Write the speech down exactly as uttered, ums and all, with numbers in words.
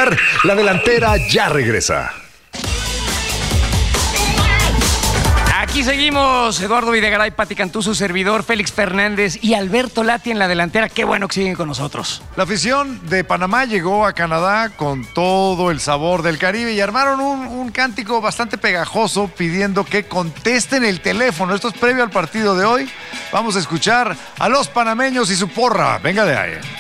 continuar. La delantera ya regresa. Aquí seguimos, Eduardo Videgaray, Pati Cantú, su servidor, Félix Fernández y Alberto Lati en la delantera. Qué bueno que siguen con nosotros. La afición de Panamá llegó a Canadá con todo el sabor del Caribe y armaron un, un cántico bastante pegajoso pidiendo que contesten el teléfono. Esto es previo al partido de hoy. Vamos a escuchar a los panameños y su porra. Venga de ahí.